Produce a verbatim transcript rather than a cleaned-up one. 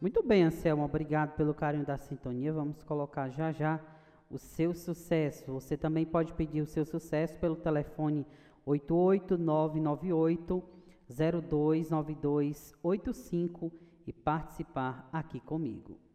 Muito bem, Anselmo, obrigado pelo carinho da sintonia. Vamos colocar já já o seu sucesso. Você também pode pedir o seu sucesso pelo telefone oito oito nove nove oito zero dois nove dois oito cinco e participar aqui comigo.